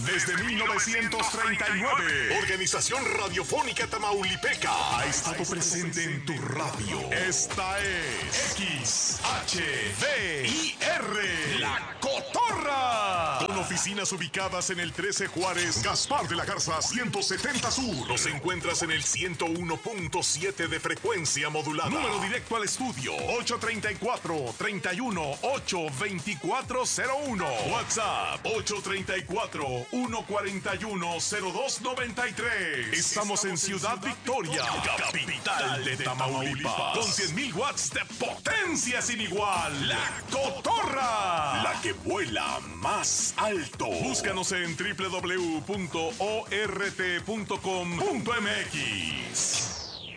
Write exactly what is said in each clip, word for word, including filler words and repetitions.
Desde mil novecientos treinta y nueve, Organización Radiofónica Tamaulipeca ha estado presente en tu radio. Esta es X H D I R, La Cotorra. Con oficinas ubicadas en el trece Juárez, Gaspar de la Garza ciento setenta Sur. Nos encuentras en el ciento uno punto siete de frecuencia modulada. Número directo al estudio ocho treinta y cuatro, treinta y uno, ocho veinticuatro cero uno. WhatsApp ocho treinta y cuatro, uno cuarenta y uno, cero dos noventa y tres. Estamos en Ciudad Victoria, capital de Tamaulipas, con cien mil watts de potencia sin igual. La Cotorra, la que vuela más alto. Búscanos en doble u doble u doble u punto o r t punto com punto m x.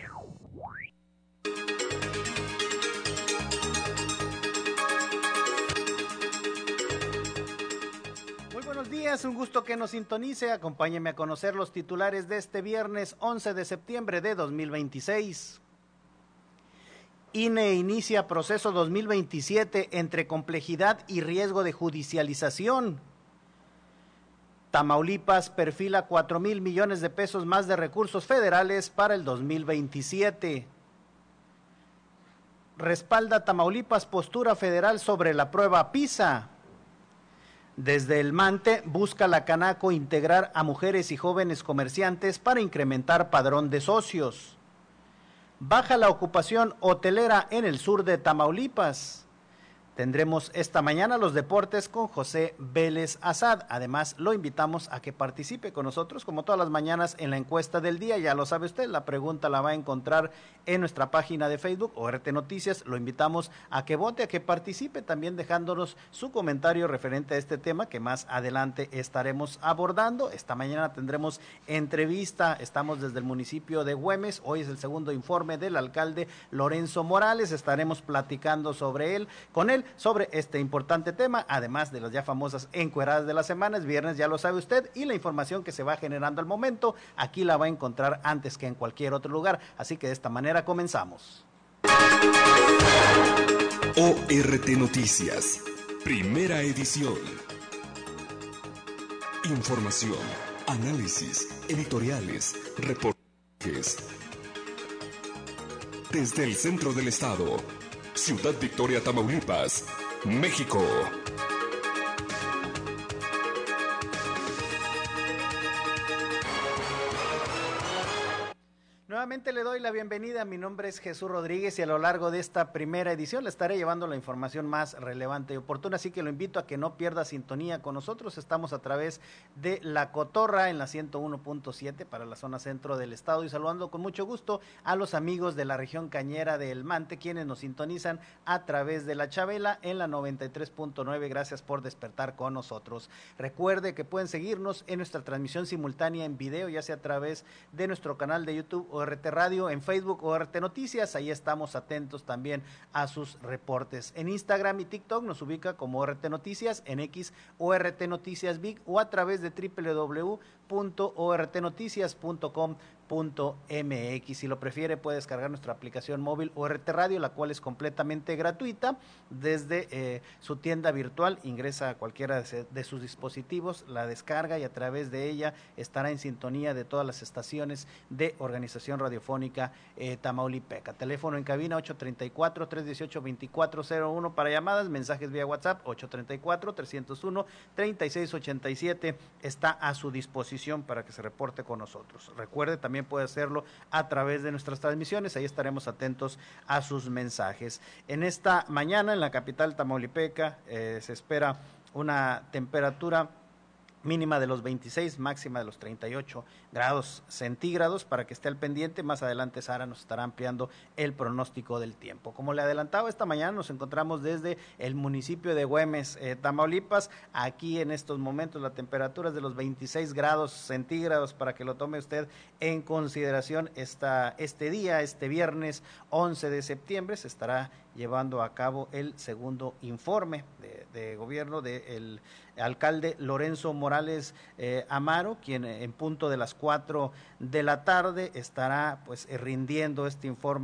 Buenos días, un gusto que nos sintonice. Acompáñeme a conocer los titulares de este viernes once de septiembre de dos mil veintiséis. I N E inicia proceso dos mil veintisiete entre complejidad y riesgo de judicialización. Tamaulipas perfila cuatro mil millones de pesos más de recursos federales para el dos mil veintisiete. Respalda Tamaulipas postura federal sobre la prueba PISA. Desde el Mante busca la Canaco integrar a mujeres y jóvenes comerciantes para incrementar padrón de socios. Baja la ocupación hotelera en el sur de Tamaulipas. Tendremos esta mañana los deportes con José Vélez Azad. Además, lo invitamos a que participe con nosotros, como todas las mañanas, en la encuesta del día. Ya lo sabe usted, la pregunta la va a encontrar en nuestra página de Facebook, O R T Noticias. Lo invitamos a que vote, a que participe, también dejándonos su comentario referente a este tema que más adelante estaremos abordando. Esta mañana tendremos entrevista. Estamos desde el municipio de Güemes. Hoy es el segundo informe del alcalde Lorenzo Morales. Estaremos platicando sobre él, con él, sobre este importante tema, además de las ya famosas encueradas de la semana. Es viernes, ya lo sabe usted, y la información que se va generando al momento, aquí la va a encontrar antes que en cualquier otro lugar. Así que de esta manera comenzamos. O R T Noticias, primera edición. Información, análisis, editoriales, reportajes. Desde el centro del estado, Ciudad Victoria, Tamaulipas, México. Nuevamente le doy la bienvenida. Mi nombre es Jesús Rodríguez y a lo largo de esta primera edición le estaré llevando la información más relevante y oportuna, así que lo invito a que no pierda sintonía con nosotros. Estamos a través de La Cotorra en la ciento uno punto siete para la zona centro del estado, y saludando con mucho gusto a los amigos de la región cañera de El Mante, quienes nos sintonizan a través de La Chabela en la noventa y tres punto nueve. Gracias por despertar con nosotros. Recuerde que pueden seguirnos en nuestra transmisión simultánea en video, ya sea a través de nuestro canal de YouTube O R T Radio, en Facebook O R T Noticias. Ahí estamos atentos también a sus reportes. En Instagram y TikTok nos ubica como O R T Noticias, en X O R T Noticias Big, o a través de doble u doble u doble u punto o r t noticias punto com punto m x. Si lo prefiere, puede descargar nuestra aplicación móvil O R T Radio, la cual es completamente gratuita. Desde eh, su tienda virtual, ingresa a cualquiera de, de sus dispositivos, la descarga y a través de ella estará en sintonía de todas las estaciones de Organización Radiofónica eh, Tamaulipeca. Teléfono en cabina ocho treinta y cuatro, trescientos dieciocho, veinticuatro cero uno para llamadas, mensajes vía WhatsApp ocho treinta y cuatro, trescientos uno, treinta y seis ochenta y siete está a su disposición para que se reporte con nosotros. Recuerde, también puede hacerlo a través de nuestras transmisiones, ahí estaremos atentos a sus mensajes. En esta mañana en la capital tamaulipeca eh, se espera una temperatura mínima de los veintiséis, máxima de los treinta y ocho grados centígrados, para que esté al pendiente. Más adelante Sara nos estará ampliando el pronóstico del tiempo. Como le adelantaba, esta mañana nos encontramos desde el municipio de Güemes, eh, Tamaulipas. Aquí en estos momentos la temperatura es de los veintiséis grados centígrados, para que lo tome usted en consideración. Esta, este día, este viernes once de septiembre, se estará llevando a cabo el segundo informe de, de gobierno del alcalde Lorenzo Morales eh, Amaro, quien en punto de las cuatro de la tarde estará pues rindiendo este informe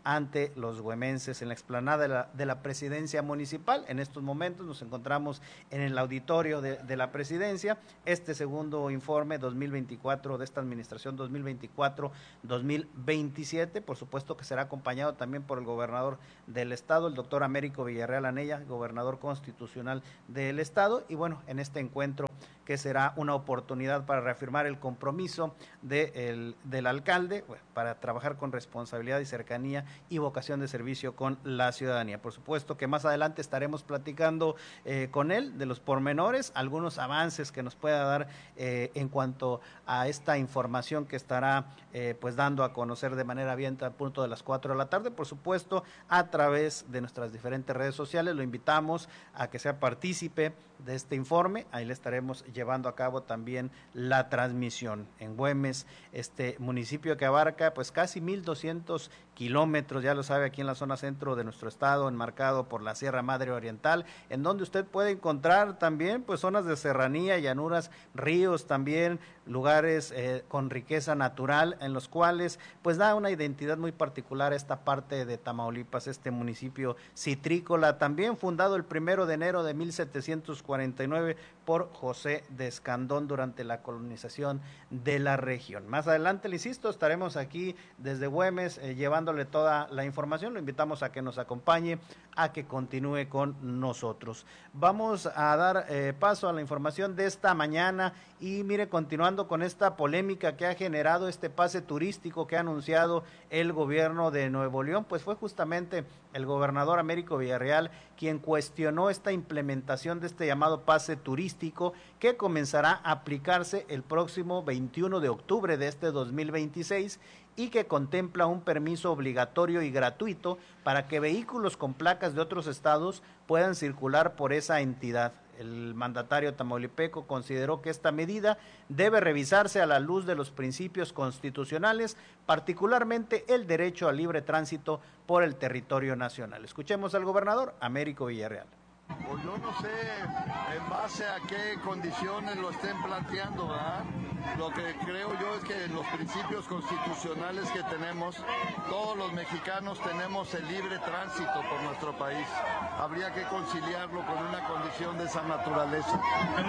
ante los güemenses en la explanada de la, de la presidencia municipal. En estos momentos nos encontramos en el auditorio de, de la presidencia. Este segundo informe dos mil veinticuatro de esta administración dos mil veinticuatro dos mil veintisiete, por supuesto que será acompañado también por el gobernador del estado, el doctor Américo Villarreal Anaya, gobernador constitucional del estado, y bueno, en este encuentro que será una oportunidad para reafirmar el compromiso de el, del alcalde, bueno, para trabajar con responsabilidad y cercanía y vocación de servicio con la ciudadanía. Por supuesto que más adelante estaremos platicando eh, con él de los pormenores, algunos avances que nos pueda dar eh, en cuanto a esta información que estará eh, pues dando a conocer de manera abierta a punto de las cuatro de la tarde, por supuesto a través de nuestras diferentes redes sociales. Lo invitamos a que sea partícipe de este informe, ahí le estaremos llevando a cabo también la transmisión. En Güemes, este municipio que abarca pues casi mil doscientos kilómetros, ya lo sabe, aquí en la zona centro de nuestro estado, enmarcado por la Sierra Madre Oriental, en donde usted puede encontrar también pues zonas de serranía, llanuras, ríos también, lugares eh, con riqueza natural, en los cuales pues da una identidad muy particular a esta parte de Tamaulipas, este municipio citrícola, también fundado el primero de enero de mil setecientos cuarenta y nueve por José de Escandón durante la colonización de la región. Más adelante, le insisto, estaremos aquí desde Güemes eh, llevándole toda la información. Lo invitamos a que nos acompañe, a que continúe con nosotros. Vamos a dar eh, paso a la información de esta mañana y mire, continuando con esta polémica que ha generado este pase turístico que ha anunciado el gobierno de Nuevo León, pues fue justamente el gobernador Américo Villarreal quien cuestionó esta implementación de este llamado pase turístico que comenzará a aplicarse el próximo veintiuno de octubre de este dos mil veintiséis y que contempla un permiso obligatorio y gratuito para que vehículos con placas de otros estados puedan circular por esa entidad. El mandatario tamaulipeco consideró que esta medida debe revisarse a la luz de los principios constitucionales, particularmente el derecho al libre tránsito por el territorio nacional. Escuchemos al gobernador Américo Villarreal. Pues yo no sé en base a qué condiciones lo estén planteando, ¿verdad? Lo que creo yo es que en los principios constitucionales que tenemos, todos los mexicanos tenemos el libre tránsito por nuestro país. Habría que conciliarlo con una condición de esa naturaleza.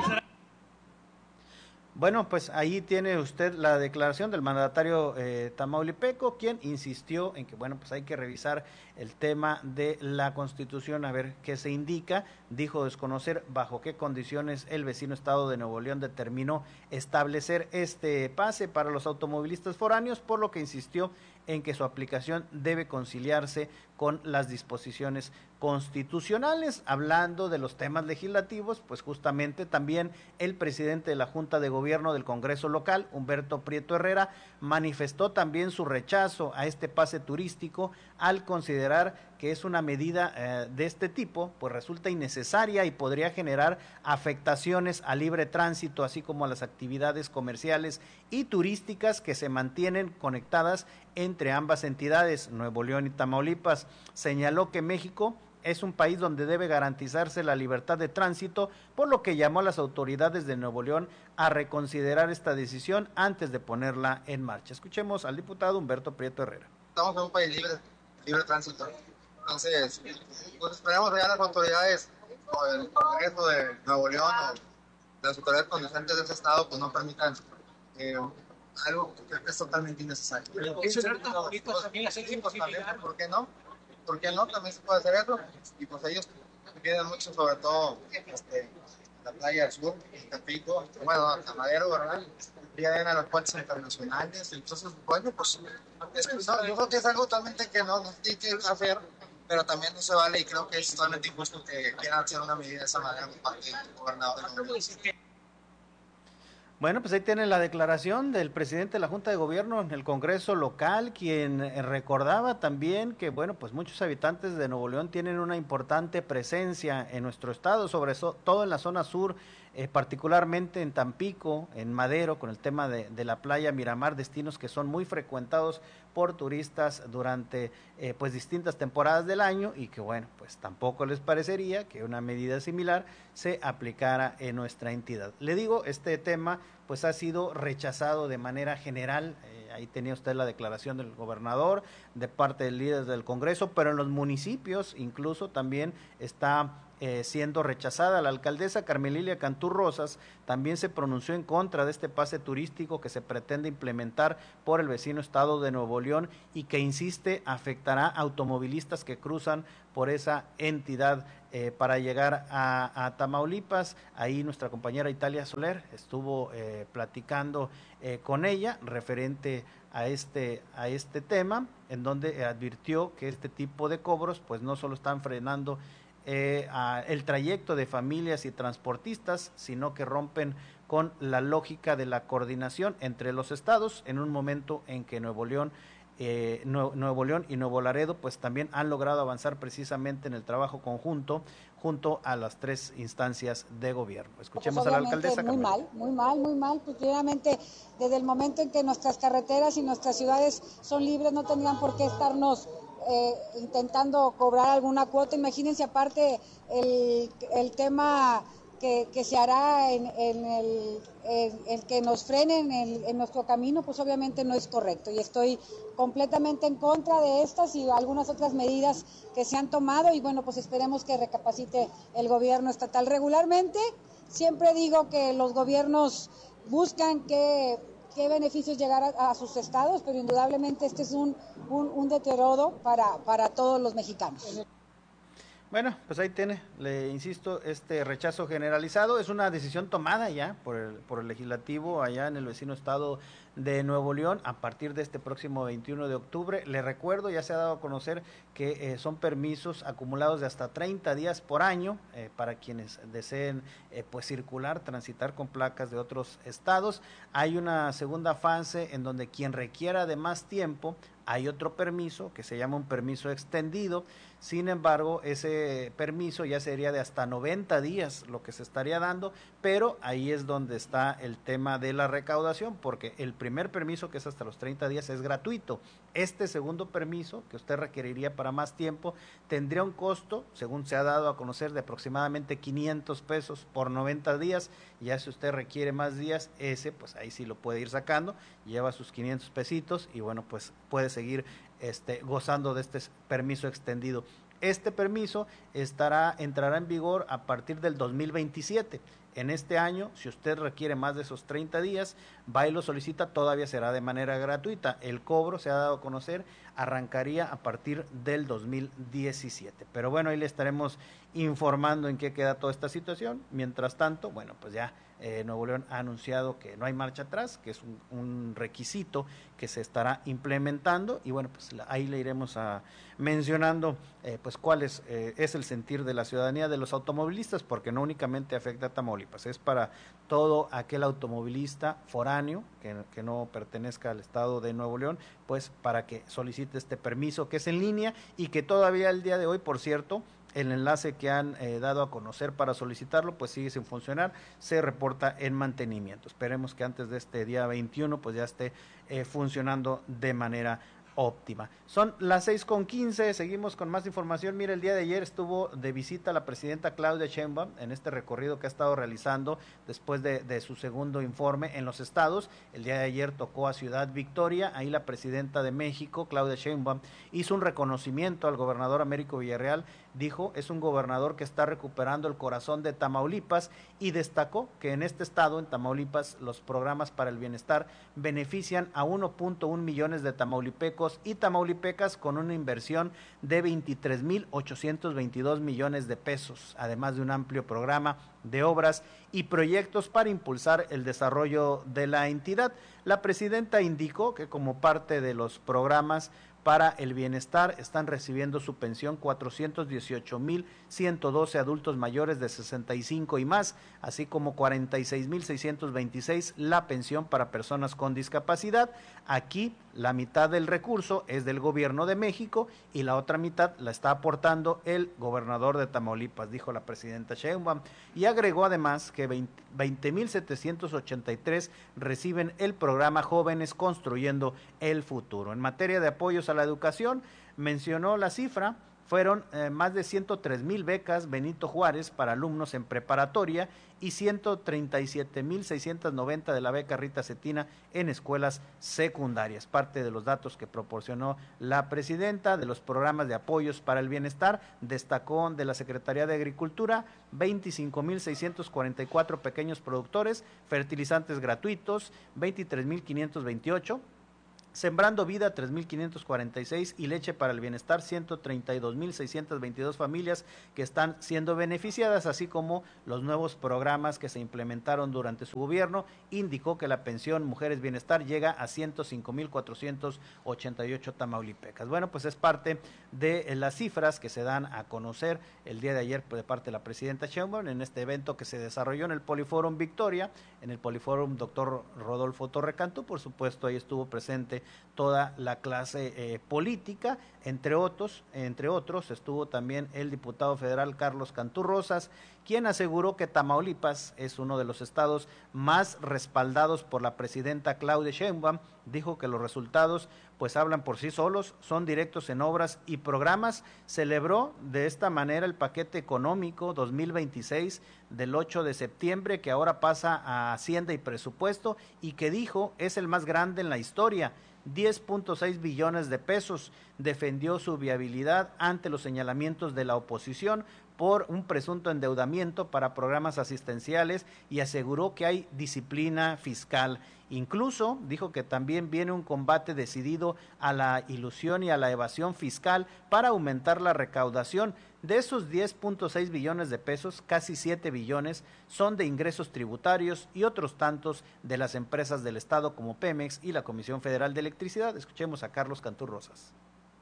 Bueno, pues ahí tiene usted la declaración del mandatario eh, tamaulipeco, quien insistió en que, bueno, pues hay que revisar el tema de la Constitución, a ver qué se indica. Dijo desconocer bajo qué condiciones el vecino estado de Nuevo León determinó establecer este pase para los automovilistas foráneos, por lo que insistió en que su aplicación debe conciliarse con las disposiciones constitucionales. Hablando de los temas legislativos, pues justamente también el presidente de la Junta de Gobierno del Congreso local, Humberto Prieto Herrera, manifestó también su rechazo a este pase turístico al considerar que es una medida eh, de este tipo, pues resulta innecesaria y podría generar afectaciones al libre tránsito, así como a las actividades comerciales y turísticas que se mantienen conectadas entre ambas entidades, Nuevo León y Tamaulipas. Señaló que México es un país donde debe garantizarse la libertad de tránsito, por lo que llamó a las autoridades de Nuevo León a reconsiderar esta decisión antes de ponerla en marcha. Escuchemos al diputado Humberto Prieto Herrera. Estamos en un país libre, libre tránsito. Entonces, pues esperamos ya las autoridades o el Congreso de Nuevo León o las autoridades conducentes de ese estado pues no permitan eh, algo que es totalmente innecesario. ¿Por qué no? ¿Por qué no? También se puede hacer eso. Y pues ellos piden mucho, sobre todo este, la playa del sur, Tampico, bueno, Tamadero, ¿verdad? Vienen a los puertos internacionales. Entonces, bueno, pues es, no, yo creo que es algo totalmente que no, no tiene que hacer, pero también no se vale y creo que es totalmente injusto que quieran hacer una medida de esa manera por parte del gobernador de Nuevo León. Bueno, pues ahí tiene la declaración del presidente de la Junta de Gobierno en el Congreso local, quien recordaba también que, bueno, pues muchos habitantes de Nuevo León tienen una importante presencia en nuestro estado, sobre todo en la zona sur, eh, particularmente en Tampico, en Madero, con el tema de, de la playa Miramar, destinos que son muy frecuentados por turistas durante eh, pues distintas temporadas del año y que, bueno, pues tampoco les parecería que una medida similar se aplicara en nuestra entidad. Le digo, este tema pues ha sido rechazado de manera general, eh, ahí tenía usted la declaración del gobernador, de parte del líder del Congreso, pero en los municipios incluso también está eh, siendo rechazada. La alcaldesa Carmelilia Cantú Rosas también se pronunció en contra de este pase turístico que se pretende implementar por el vecino estado de Nuevo León y que, insiste, afectará a automovilistas que cruzan por esa entidad eh, para llegar a, a Tamaulipas. Ahí nuestra compañera Italia Soler estuvo eh, platicando eh, con ella referente a este a este tema, en donde advirtió que este tipo de cobros pues no solo están frenando eh, a el trayecto de familias y transportistas, sino que rompen con la lógica de la coordinación entre los estados en un momento en que Nuevo León Eh, Nuevo León y Nuevo Laredo pues también han logrado avanzar precisamente en el trabajo conjunto junto a las tres instancias de gobierno. Escuchemos pues a la alcaldesa. Muy Carmen. mal, muy mal, muy mal, pues primeramente desde el momento en que nuestras carreteras y nuestras ciudades son libres no tendrían por qué estarnos eh, intentando cobrar alguna cuota. Imagínense aparte el, el tema Que, que se hará en, en el, en, el que nos frenen en, en nuestro camino, pues obviamente no es correcto y estoy completamente en contra de estas y algunas otras medidas que se han tomado y bueno, pues esperemos que recapacite el gobierno estatal. Regularmente siempre digo que los gobiernos buscan que qué beneficios llegar a, a sus estados, pero indudablemente este es un, un, un deterioro para, para todos los mexicanos. Bueno, pues ahí tiene, le insisto, este rechazo generalizado es una decisión tomada ya por el, por el legislativo allá en el vecino estado de Nuevo León a partir de este próximo veintiuno de octubre. Le recuerdo, ya se ha dado a conocer que eh, son permisos acumulados de hasta treinta días por año eh, para quienes deseen eh, pues circular, transitar con placas de otros estados. Hay una segunda fase en donde quien requiera de más tiempo, hay otro permiso que se llama un permiso extendido. Sin embargo, ese permiso ya sería de hasta noventa días lo que se estaría dando, pero ahí es donde está el tema de la recaudación, porque el primer permiso, que es hasta los treinta días, es gratuito. Este segundo permiso, que usted requeriría para más tiempo, tendría un costo, según se ha dado a conocer, de aproximadamente quinientos pesos por noventa días. Ya si usted requiere más días, ese, pues ahí sí lo puede ir sacando, lleva sus quinientos pesitos y bueno, pues puede seguir este, gozando de este permiso extendido. Este permiso estará, entrará en vigor a partir del dos mil veintisiete. En este año, si usted requiere más de esos treinta días, va y lo solicita, todavía será de manera gratuita. El cobro, se ha dado a conocer, arrancaría a partir del dos mil diecisiete. Pero bueno, ahí le estaremos informando en qué queda toda esta situación. Mientras tanto, bueno, pues ya eh, Nuevo León ha anunciado que no hay marcha atrás, que es un, un requisito que se estará implementando y bueno, pues ahí le iremos a mencionando eh, pues cuál es, eh, es el sentir de la ciudadanía de los automovilistas, porque no únicamente afecta a Tamaulipas, es para todo aquel automovilista foráneo que, que no pertenezca al estado de Nuevo León, pues para que solicite este permiso que es en línea y que todavía el día de hoy, por cierto, el enlace que han eh, dado a conocer para solicitarlo pues sigue sin funcionar, se reporta en mantenimiento. Esperemos que antes de este día veintiuno pues ya esté eh, funcionando de manera óptima. Son las seis con quince, seguimos con más información. Mire, el día de ayer estuvo de visita la presidenta Claudia Sheinbaum en este recorrido que ha estado realizando después de, de su segundo informe en los estados. El día de ayer tocó a Ciudad Victoria, ahí la presidenta de México, Claudia Sheinbaum, hizo un reconocimiento al gobernador Américo Villarreal, dijo, es un gobernador que está recuperando el corazón de Tamaulipas y destacó que en este estado, en Tamaulipas, los programas para el bienestar benefician a uno punto uno millones de tamaulipecos y tamaulipecas con una inversión de veintitrés mil ochocientos veintidós millones de pesos, además de un amplio programa de obras y proyectos para impulsar el desarrollo de la entidad. La presidenta indicó que como parte de los programas para el bienestar están recibiendo su pensión cuatrocientos dieciocho mil ciento doce adultos mayores de sesenta y cinco y más, así como cuarenta y seis mil seiscientos veintiséis la pensión para personas con discapacidad. Aquí la mitad del recurso es del gobierno de México y la otra mitad la está aportando el gobernador de Tamaulipas, dijo la presidenta Sheinbaum, y agregó además que veinte mil setecientos ochenta y tres reciben el programa Jóvenes Construyendo el Futuro. En materia de apoyos a la educación, mencionó la cifra, fueron eh, más de ciento tres mil becas Benito Juárez para alumnos en preparatoria y ciento treinta y siete mil seiscientos noventa de la beca Rita Cetina en escuelas secundarias. Parte de los datos que proporcionó la presidenta. De los programas de apoyos para el bienestar, destacó de la Secretaría de Agricultura veinticinco mil seiscientos cuarenta y cuatro pequeños productores, fertilizantes gratuitos veintitrés mil quinientos veintiocho, Sembrando Vida tres mil quinientos cuarenta y seis y Leche para el Bienestar ciento treinta y dos mil seiscientos veintidós familias que están siendo beneficiadas, así como los nuevos programas que se implementaron durante su gobierno. Indicó que la pensión Mujeres Bienestar llega a ciento cinco mil cuatrocientos ochenta y ocho tamaulipecas. Bueno, pues es parte de las cifras que se dan a conocer el día de ayer de parte de la presidenta Sheinbaum en este evento que se desarrolló en el Poliforum Victoria, en el Poliforum doctor Rodolfo Torre Cantú. Por supuesto, ahí estuvo presente toda la clase eh, política, entre otros, entre otros estuvo también el diputado federal Carlos Cantú Rosas, quien aseguró que Tamaulipas es uno de los estados más respaldados por la presidenta Claudia Sheinbaum. Dijo que los resultados pues hablan por sí solos, son directos en obras y programas. Celebró de esta manera el paquete económico dos mil veintiséis del ocho de septiembre, que ahora pasa a Hacienda y Presupuesto, y que dijo es el más grande en la historia, diez punto seis billones de pesos. Defendió su viabilidad ante los señalamientos de la oposición por un presunto endeudamiento para programas asistenciales y aseguró que hay disciplina fiscal. Incluso dijo que también viene un combate decidido a la ilusión y a la evasión fiscal para aumentar la recaudación. De esos diez punto seis billones de pesos, casi siete billones son de ingresos tributarios y otros tantos de las empresas del Estado como Pemex y la Comisión Federal de Electricidad. Escuchemos a Carlos Cantú Rosas.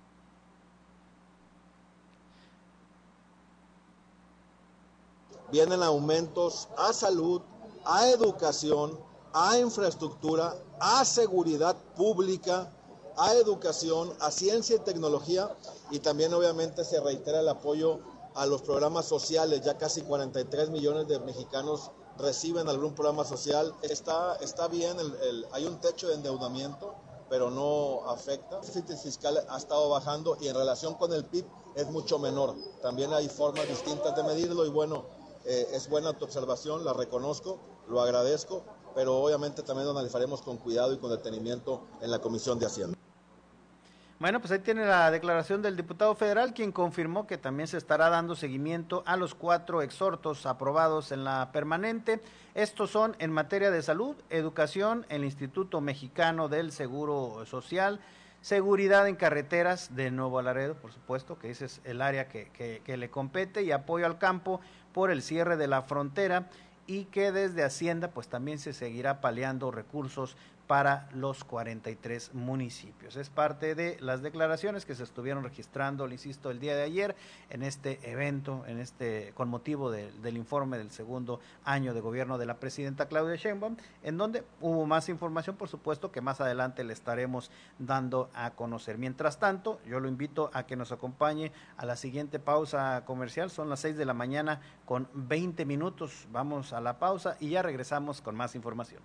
Vienen aumentos a salud, a educación, a infraestructura, a seguridad pública, a educación, a ciencia y tecnología, y también obviamente se reitera el apoyo a los programas sociales. Ya casi cuarenta y tres millones de mexicanos reciben algún programa social. Está, está bien, el, el, hay un techo de endeudamiento, pero no afecta. El déficit fiscal ha estado bajando y en relación con el P I B es mucho menor. También hay formas distintas de medirlo y bueno, eh, es buena tu observación, la reconozco, lo agradezco, pero obviamente también lo analizaremos con cuidado y con detenimiento en la Comisión de Hacienda. Bueno, pues ahí tiene la declaración del diputado federal, quien confirmó que también se estará dando seguimiento a los cuatro exhortos aprobados en la permanente. Estos son en materia de salud, educación, el Instituto Mexicano del Seguro Social, seguridad en carreteras de Nuevo Laredo, por supuesto, que ese es el área que, que, que le compete, y apoyo al campo por el cierre de la frontera, y que desde Hacienda pues también se seguirá paliando recursos para los cuarenta y tres municipios. Es parte de las declaraciones que se estuvieron registrando, le insisto, el día de ayer en este evento, en este con motivo de, del informe del segundo año de gobierno de la presidenta Claudia Sheinbaum, en donde hubo más información, por supuesto, que más adelante le estaremos dando a conocer. Mientras tanto, yo lo invito a que nos acompañe a la siguiente pausa comercial. Son las seis de la mañana con veinte minutos. Vamos a la pausa y ya regresamos con más información.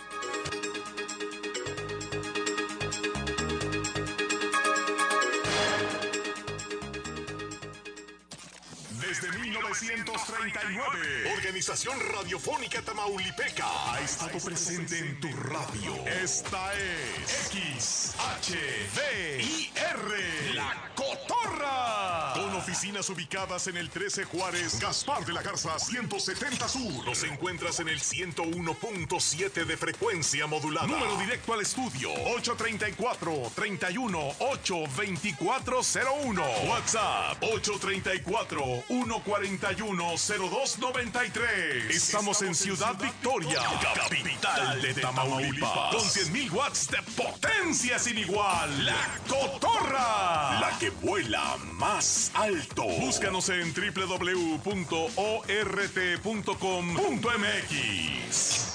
Desde mil novecientos treinta y nueve, Organización Radiofónica Tamaulipeca ha estado presente en tu radio. Esta es X H V I R, La Cotorra. Con oficinas ubicadas en el trece Juárez, Gaspar de la Garza ciento setenta Sur. Los encuentras en el ciento uno punto siete de frecuencia modulada. Número directo al estudio ocho treinta y cuatro, treinta y uno, ocho veinticuatro cero uno. WhatsApp ocho treinta y cuatro, uno cuarenta y uno, cero dos noventa y tres. Estamos en Ciudad Victoria, capital de Tamaulipas, con cien mil watts de potencia sin igual. La Cotorra, la que vuela más alto. Búscanos en doble u doble u doble u punto o r t punto com punto m x.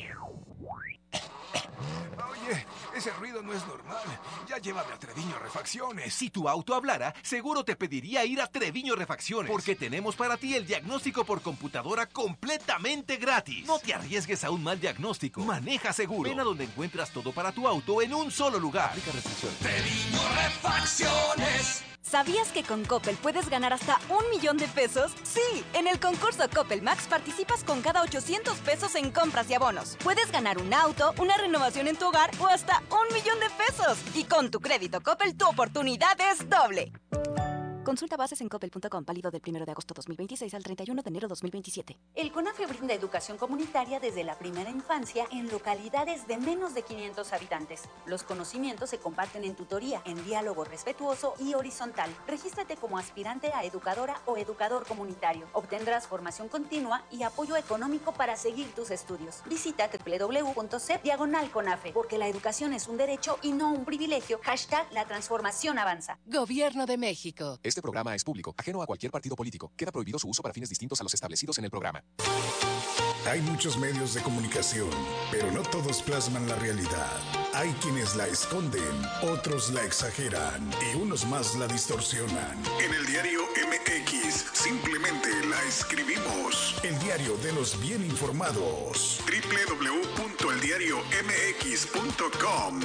Oye, ese ruido no es normal. Ya llévame a Treviño Refacciones. Si tu auto hablara, seguro te pediría ir a Treviño Refacciones, porque tenemos para ti el diagnóstico por computadora completamente gratis. No te arriesgues a un mal diagnóstico. Maneja seguro. Ven a donde encuentras todo para tu auto en un solo lugar. Aplica restricciones. Treviño Refacciones. ¿Sabías que con Coppel puedes ganar hasta un millón de pesos? Sí, en el concurso Coppel Max participas con cada ochocientos pesos en compras y abonos. Puedes ganar un auto, una renovación en tu hogar o hasta un millón de pesos. Y con tu crédito Coppel, tu oportunidad es doble. Consulta bases en coppel punto com, válido del primero de agosto dos mil veintiséis al treinta y uno de enero dos mil veintisiete. El CONAFE brinda educación comunitaria desde la primera infancia en localidades de menos de quinientos habitantes. Los conocimientos se comparten en tutoría, en diálogo respetuoso y horizontal. Regístrate como aspirante a educadora o educador comunitario. Obtendrás formación continua y apoyo económico para seguir tus estudios. Visita doble u doble u doble u punto c e p diagonal CONAFE, porque la educación es un derecho y no un privilegio. Hashtag la transformación avanza. Gobierno de México. Este programa es público, ajeno a cualquier partido político. Queda prohibido su uso para fines distintos a los establecidos en el programa. Hay muchos medios de comunicación, pero no todos plasman la realidad. Hay quienes la esconden, otros la exageran y unos más la distorsionan. En el diario M X simplemente la escribimos. El diario de los bien informados. doble u doble u doble u punto el diario m x punto com.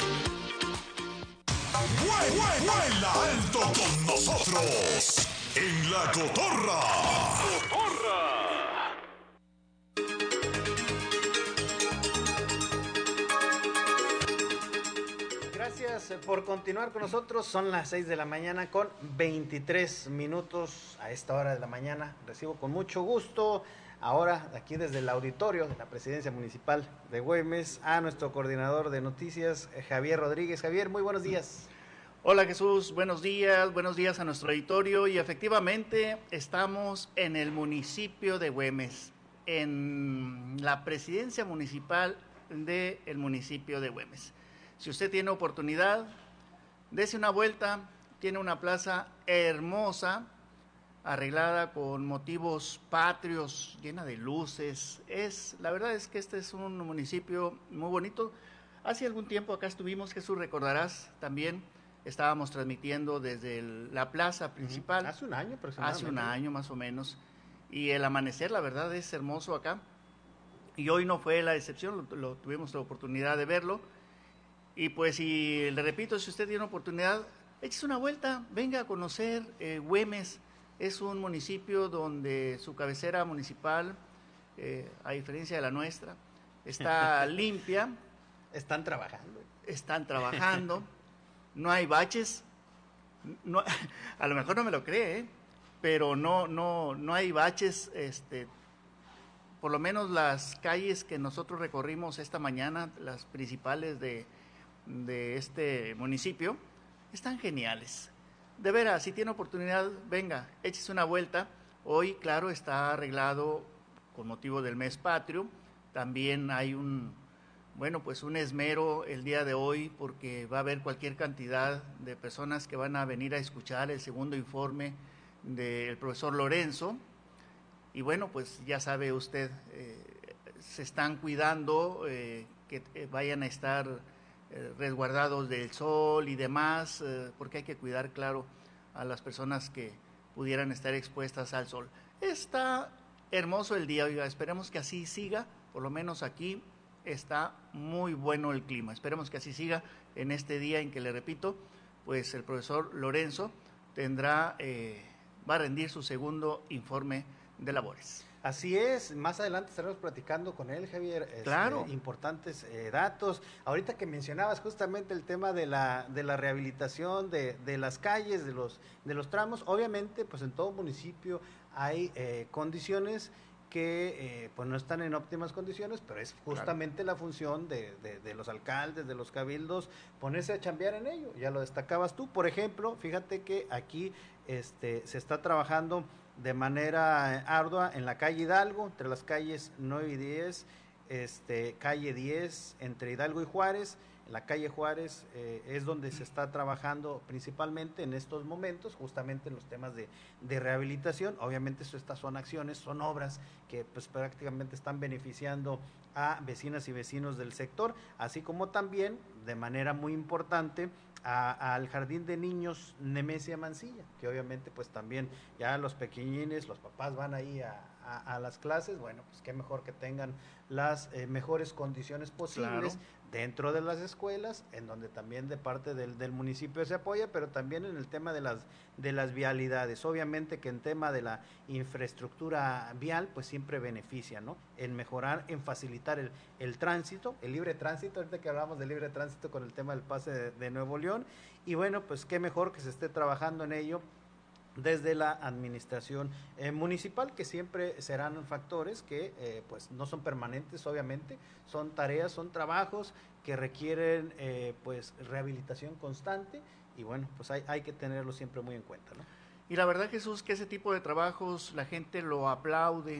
Vuela alto con nosotros en La Cotorra. ¡Cotorra! Gracias por continuar con nosotros. Son las seis de la mañana con veintitrés minutos a esta hora de la mañana. Recibo con mucho gusto ahora aquí desde el auditorio de la Presidencia Municipal de Güemes a nuestro coordinador de noticias, Javier Rodríguez. Javier, muy buenos días. Hola Jesús, buenos días, buenos días a nuestro auditorio y efectivamente estamos en el municipio de Güemes, en la presidencia municipal del municipio de Güemes. Si usted tiene oportunidad, dése una vuelta, tiene una plaza hermosa, arreglada con motivos patrios, llena de luces. Es, la verdad es que este es un municipio muy bonito. Hace algún tiempo acá estuvimos, Jesús, recordarás también. Estábamos transmitiendo desde el, la plaza principal. Hace un año aproximadamente. Hace un año más o menos. Y el amanecer, la verdad, es hermoso acá. Y hoy no fue la excepción, lo, lo tuvimos la oportunidad de verlo. Y pues, y le repito, si usted tiene oportunidad, échese una vuelta, venga a conocer eh, Güemes. Es un municipio donde su cabecera municipal, eh, a diferencia de la nuestra, está limpia. Están trabajando. Están trabajando. No hay baches, no, a lo mejor no me lo cree, ¿eh? Pero no, no, no hay baches, este, por lo menos las calles que nosotros recorrimos esta mañana, las principales de, de este municipio, están geniales. De veras, si tiene oportunidad, venga, échese una vuelta. Hoy, claro, está arreglado con motivo del mes patrio, también hay un... Bueno, pues un esmero el día de hoy porque va a haber cualquier cantidad de personas que van a venir a escuchar el segundo informe del profesor Lorenzo. Y bueno, pues ya sabe usted, eh, se están cuidando, eh, que eh, vayan a estar eh, resguardados del sol y demás, eh, porque hay que cuidar, claro, a las personas que pudieran estar expuestas al sol. Está hermoso el día, oiga, esperemos que así siga, por lo menos aquí. Está muy bueno el clima. Esperemos que así siga en este día en que, le repito, pues el profesor Lorenzo tendrá, eh, va a rendir su segundo informe de labores. Así es, más adelante estaremos platicando con él, Javier. Claro. Este, importantes eh, datos. Ahorita que mencionabas justamente el tema de la de la rehabilitación de, de las calles, de los de los tramos, obviamente, pues en todo municipio hay eh, condiciones que eh, pues no están en óptimas condiciones, pero es justamente claro. La función de, de, de los alcaldes, de los cabildos, ponerse a chambear en ello. Ya lo destacabas tú, por ejemplo, fíjate que aquí este, se está trabajando de manera ardua en la calle Hidalgo, entre las calles nueve y diez, este, calle diez, entre Hidalgo y Juárez. En la calle Juárez eh, es donde se está trabajando principalmente en estos momentos, justamente en los temas de, de rehabilitación. Obviamente eso, estas son acciones, son obras que pues prácticamente están beneficiando a vecinas y vecinos del sector, así como también de manera muy importante a, al Jardín de Niños Nemesia Mancilla, que obviamente pues también ya los pequeñines, los papás van ahí a, a, a las clases, bueno, pues qué mejor que tengan las eh, mejores condiciones posibles claro. dentro de las escuelas, en donde también de parte del, del municipio se apoya, pero también en el tema de las, de las vialidades. Obviamente que en tema de la infraestructura vial, pues siempre beneficia, ¿no? En mejorar, en facilitar el, el tránsito, el libre tránsito, ahorita que hablamos de libre tránsito con el tema del pase de, de Nuevo León, y bueno, pues qué mejor que se esté trabajando en ello desde la administración eh, municipal, que siempre serán factores que eh, pues no son permanentes, obviamente, son tareas, son trabajos que requieren eh, pues rehabilitación constante, y bueno, pues hay, hay que tenerlo siempre muy en cuenta, ¿no? Y la verdad, Jesús, que ese tipo de trabajos la gente lo aplaude,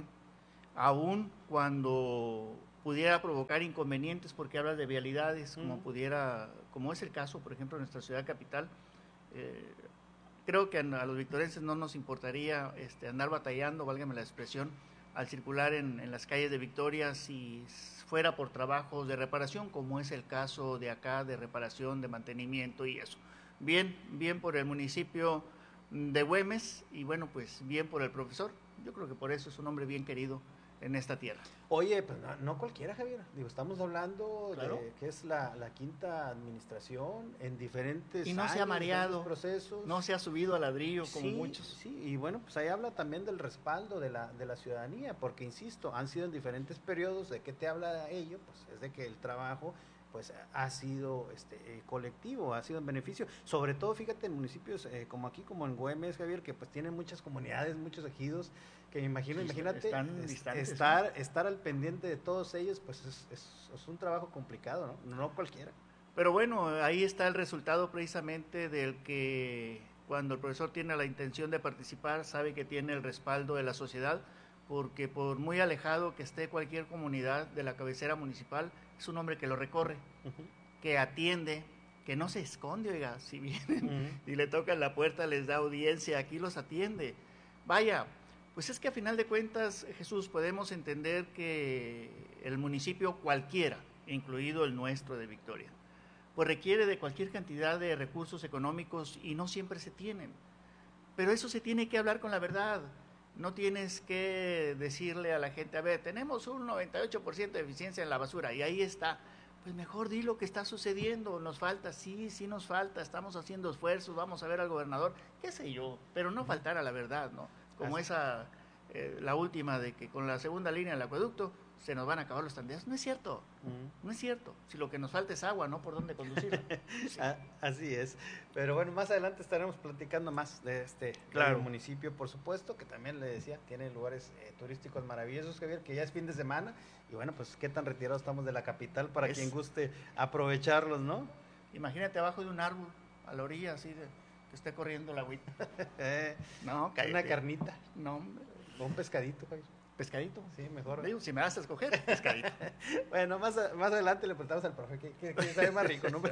aún cuando pudiera provocar inconvenientes, porque hablas de vialidades, como mm. pudiera, como es el caso, por ejemplo, en nuestra ciudad capital. eh, Creo que a los victorenses no nos importaría este, andar batallando, válgame la expresión, al circular en, en las calles de Victoria si fuera por trabajos de reparación, como es el caso de acá, de reparación, de mantenimiento y eso. Bien, bien por el municipio de Güemes y bueno, pues bien por el profesor. Yo creo que por eso es un hombre bien querido en esta tierra. Oye, pues no, no cualquiera, Javier. Digo, estamos hablando claro. de que es la, la quinta administración en diferentes y no años, se ha mareado, procesos. No se ha subido a ladrillo como sí, muchos. Sí, y bueno, pues ahí habla también del respaldo de la, de la ciudadanía, porque insisto, han sido en diferentes periodos. ¿De qué te habla ello? Pues es de que el trabajo pues ha sido este eh, colectivo, ha sido en beneficio, sobre todo fíjate en municipios eh, como aquí, como en Güemes, Javier, que pues tienen muchas comunidades, muchos ejidos, que me imagino, sí, imagínate, es, distantes, estar, ¿no? estar al pendiente de todos ellos, pues es, es, es un trabajo complicado, ¿no? No cualquiera. Pero bueno, ahí está el resultado precisamente del que cuando el profesor tiene la intención de participar, sabe que tiene el respaldo de la sociedad, porque por muy alejado que esté cualquier comunidad de la cabecera municipal, es un hombre que lo recorre, uh-huh. que atiende, que no se esconde, oiga, si vienen uh-huh. y le tocan la puerta, les da audiencia, aquí los atiende. Vaya, pues es que a final de cuentas, Jesús, podemos entender que el municipio cualquiera, incluido el nuestro de Victoria, pues requiere de cualquier cantidad de recursos económicos y no siempre se tienen. Pero eso se tiene que hablar con la verdad. No tienes que decirle a la gente, a ver, tenemos un noventa y ocho por ciento de eficiencia en la basura y ahí está. Pues mejor di lo que está sucediendo, nos falta, sí, sí nos falta, estamos haciendo esfuerzos, vamos a ver al gobernador, qué sé yo, pero no faltar a la verdad, ¿no? Como Así. esa, eh, la última de que con la segunda línea del acueducto se nos van a acabar los tandeos. No es cierto, uh-huh. no es cierto. Si lo que nos falta es agua, ¿no? Por dónde conducirla. Sí. Así es. Pero bueno, más adelante estaremos platicando más de este claro. municipio, por supuesto, que también le decía, tiene lugares eh, turísticos maravillosos, Javier, que ya es fin de semana. Y bueno, pues qué tan retirados estamos de la capital para es... quien guste aprovecharlos, ¿no? Imagínate abajo de un árbol, a la orilla, así de que esté corriendo la agüita. eh, no, cállate. Una carnita. No, hombre. O un pescadito, Javier. ¿Pescadito? Sí, mejor. Digo, si me vas a escoger, pescadito. Bueno, más, a, más adelante le preguntamos al profe que, que, que sabe más rico, ¿no?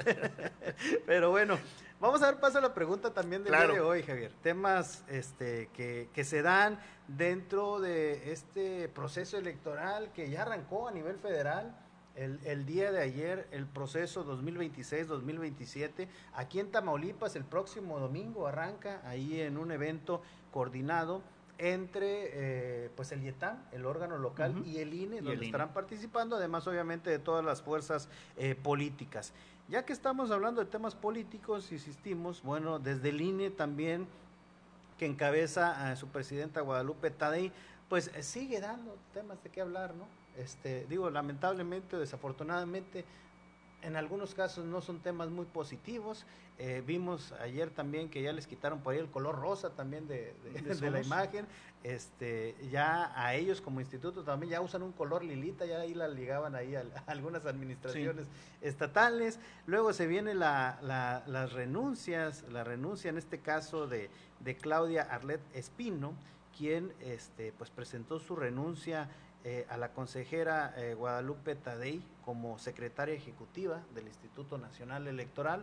Pero bueno, vamos a dar paso a la pregunta también del claro. día de hoy, Javier. Temas este, que, que se dan dentro de este proceso electoral que ya arrancó a nivel federal. El, el día de ayer, el proceso dos mil veintiséis dos mil veintisiete, aquí en Tamaulipas, el próximo domingo arranca ahí en un evento coordinado entre eh, pues el IETAM, el órgano local, uh-huh. y el I N E, donde el estarán I N E. Participando, además obviamente de todas las fuerzas eh, políticas. Ya que estamos hablando de temas políticos, insistimos, bueno, desde el I N E también, que encabeza a su presidenta Guadalupe Tadei, pues eh, sigue dando temas de qué hablar, ¿no? Este, digo, lamentablemente o desafortunadamente, en algunos casos no son temas muy positivos. Eh, vimos ayer también que ya les quitaron por ahí el color rosa también de, de, de, de la imagen. Este, ya a ellos como instituto también ya usan un color lilita, ya ahí la ligaban ahí a, a algunas administraciones sí. estatales. Luego se viene la, la, las renuncias, la renuncia en este caso de, de Claudia Arlet Espino, quien este, pues presentó su renuncia Eh, a la consejera eh, Guadalupe Tadei como secretaria ejecutiva del Instituto Nacional Electoral,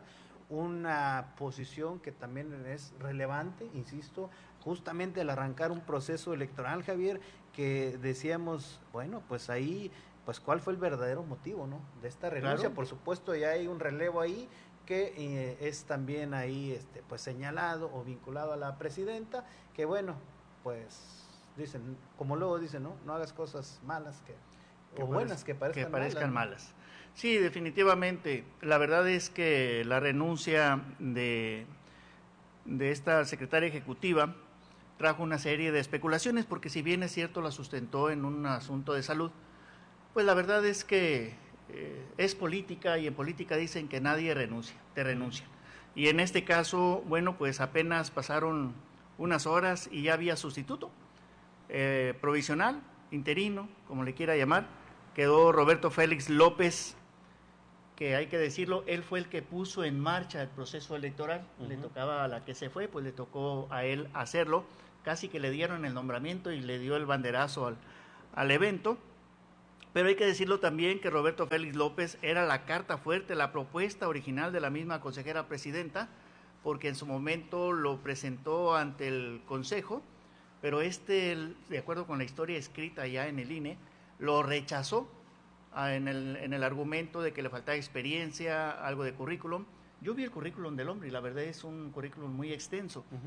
una posición que también es relevante, insisto, justamente al arrancar un proceso electoral, Javier, que decíamos, bueno, pues ahí, pues cuál fue el verdadero motivo, ¿no? De esta renuncia. Claro. Por supuesto, ya hay un relevo ahí que eh, es también ahí, este, pues señalado o vinculado a la presidenta, que bueno, pues dicen, como luego dicen, ¿no? No hagas cosas malas que, que o buenas que parezcan, que parezcan malas, malas. Sí, definitivamente. La verdad es que la renuncia de, de esta secretaria ejecutiva trajo una serie de especulaciones, porque si bien es cierto la sustentó en un asunto de salud, pues la verdad es que eh, es política, y en política dicen que nadie renuncia, te renuncia. Y en este caso, bueno, pues apenas pasaron unas horas y ya había sustituto, eh, provisional, interino, como le quiera llamar. Quedó Roberto Félix López, que hay que decirlo, él fue el que puso en marcha el proceso electoral. Uh-huh. Le tocaba a la que se fue, pues le tocó a él hacerlo. Casi que le dieron el nombramiento y le dio el banderazo al, al evento. Pero hay que decirlo también que Roberto Félix López era la carta fuerte, la propuesta original de la misma consejera presidenta, porque en su momento lo presentó ante el Consejo, pero este, de acuerdo con la historia escrita ya en el I N E, lo rechazó en el, en el argumento de que le faltaba experiencia, algo de currículum. Yo vi el currículum del hombre y la verdad es un currículum muy extenso. Uh-huh.